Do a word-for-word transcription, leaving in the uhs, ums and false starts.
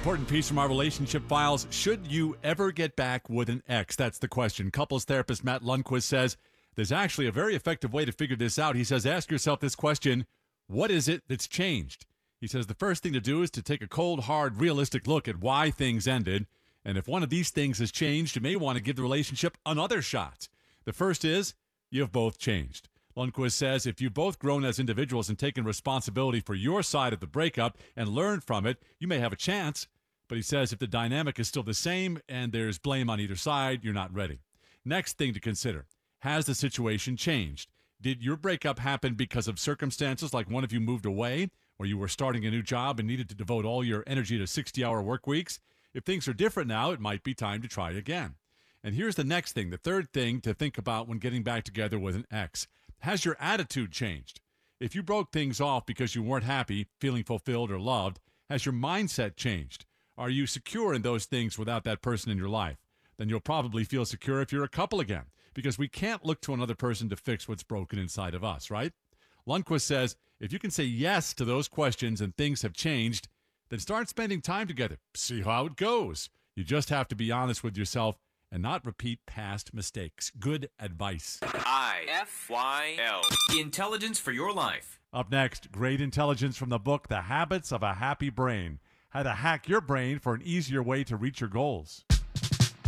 Important piece from our relationship files. Should you ever get back with an ex? That's the question. Couples therapist Matt Lundquist says there's actually a very effective way to figure this out. He says, ask yourself this question: what is it that's changed? He says the first thing to do is to take a cold, hard, realistic look at why things ended. And if one of these things has changed, you may want to give the relationship another shot. The first is you've both changed. Lundquist says if you've both grown as individuals and taken responsibility for your side of the breakup and learned from it, you may have a chance. But he says if the dynamic is still the same and there's blame on either side, you're not ready. Next thing to consider: has the situation changed? Did your breakup happen because of circumstances like one of you moved away, or you were starting a new job and needed to devote all your energy to sixty-hour work weeks? If things are different now, it might be time to try again. And here's the next thing, the third thing to think about when getting back together with an ex. Has your attitude changed? If you broke things off because you weren't happy, feeling fulfilled, or loved, has your mindset changed? Are you secure in those things without that person in your life? Then you'll probably feel secure if you're a couple again, because we can't look to another person to fix what's broken inside of us, right? Lundquist says if you can say yes to those questions and things have changed, then start spending time together. See how it goes. You just have to be honest with yourself and not repeat past mistakes. Good advice. I F Y L. Intelligence for your life. Up next, great intelligence from the book The Habits of a Happy Brain. How to hack your brain for an easier way to reach your goals.